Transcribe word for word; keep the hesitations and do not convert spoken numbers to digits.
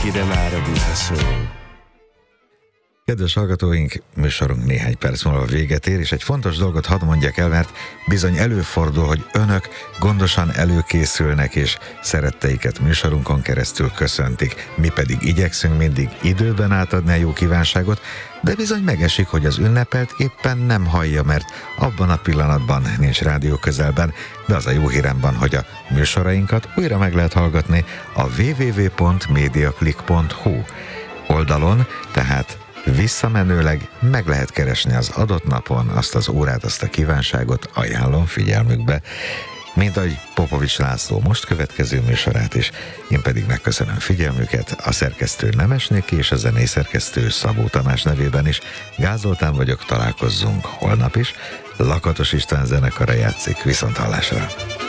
kire már a visszaszól. Kedves hallgatóink, műsorunk néhány perc múlva véget ér, és egy fontos dolgot hadd mondjak el, mert bizony előfordul, hogy önök gondosan előkészülnek, és szeretteiket műsorunkon keresztül köszöntik. Mi pedig igyekszünk mindig időben átadni a jó kívánságot, de bizony megesik, hogy az ünnepelt éppen nem hallja, mert abban a pillanatban nincs rádió közelben, de az a jó hírem van, hogy a műsorainkat újra meg lehet hallgatni a double-u double-u double-u pont mediaclick pont hu oldalon, tehát visszamenőleg meg lehet keresni az adott napon azt az órát, azt a kívánságot, ajánlom figyelmükbe, mint ahogy Popovics László most következő műsorát is. Én pedig megköszönöm figyelmüket, a szerkesztő Nemesné és a zenészerkesztő Szabó Tamás nevében is. Gál Zoltán vagyok, találkozzunk holnap is. Lakatos István zenekara játszik, viszont hallásra.